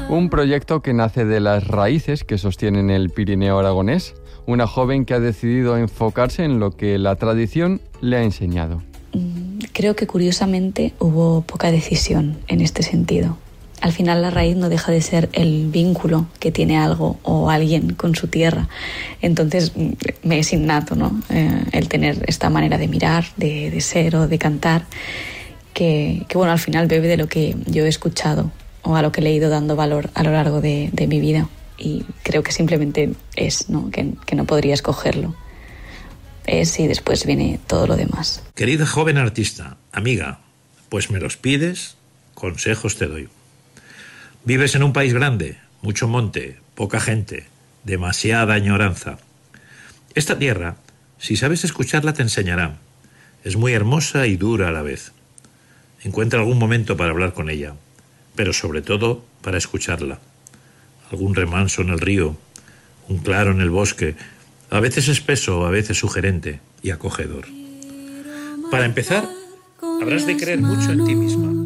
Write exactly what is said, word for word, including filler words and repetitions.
Un proyecto que nace de las raíces que sostienen el Pirineo aragonés, una joven que ha decidido enfocarse en lo que la tradición le ha enseñado. Creo que curiosamente hubo poca decisión en este sentido. Al final la raíz no deja de ser el vínculo que tiene algo o alguien con su tierra. Entonces me es innato, ¿no? Eh, el tener esta manera de mirar, de, de ser o de cantar, que, que bueno, al final bebe de lo que yo he escuchado o a lo que le he ido dando valor a lo largo de, de mi vida. Y creo que simplemente es, ¿no? Que, que no podría escogerlo. Es y después viene todo lo demás. Querida joven artista, amiga, pues me los pides, consejos te doy. Vives en un país grande, mucho monte, poca gente, demasiada añoranza. Esta tierra, si sabes escucharla, te enseñará. Es muy hermosa y dura a la vez. Encuentra algún momento para hablar con ella, pero sobre todo para escucharla. Algún remanso en el río, un claro en el bosque, a veces espeso, a veces sugerente y acogedor. Para empezar, habrás de creer mucho en ti misma.